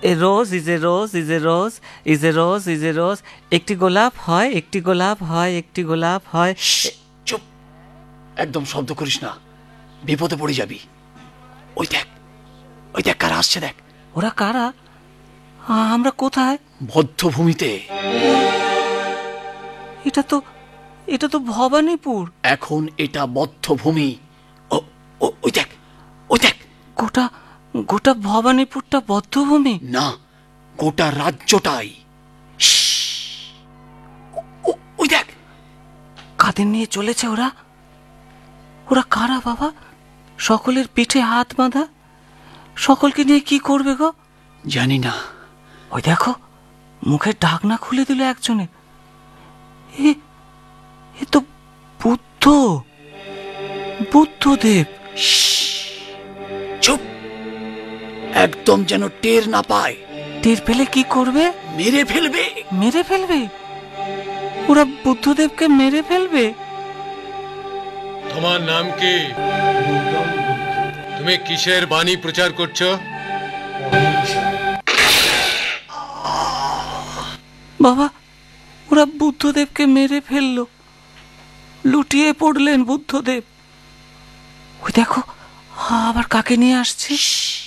A rose is a rose is a rose is a rose is a রোজ। একটি গোলাপ হয়, একটি গোলাপ হয়, একটি গোলাপ হয়। চুপ, একদম শব্দ করিস না, বিপদে পড়ে যাবি। ওই দেখ, ওই দেখ কারা আসছে দেখ। ওরা কারা? আমরা কোথায়? বদ্ধভূমিতে। এটা তো ভবানীপুর। এখন এটা বদ্ধভূমি। ওই দেখ, ওই দেখ। গোটা ভবানীপুরটা বদ্ধভূমি? না, গোটা রাজ্যটাই। ওই দেখ, কাদের নিয়ে চলেছে ওরা? ওরা কারা বাবা? সকলের পিঠে হাত বাঁধা। সকলকে নিয়ে কি করবে গো? জানি না। ওই দেখো, মুখের ঢাকনা খুলে দিল একজনের। এ তো বুদ্ধদেব। চুপ, একদম যেন টের না পায়। টের পেলে কি করবে? মেরে ফেলবে। মেরে ফেলবে? ওরা বুদ্ধদেবকে মেরে ফেলবে? তোমার নাম কি? তুমি কিসের বাণী প্রচার করছো? বাবা, ওরা বুদ্ধদেবকে মেরে ফেললো। লুটিয়ে পড়লেন বুদ্ধদেব। ওই দেখো, আবার কাকে নিয়ে আসছে।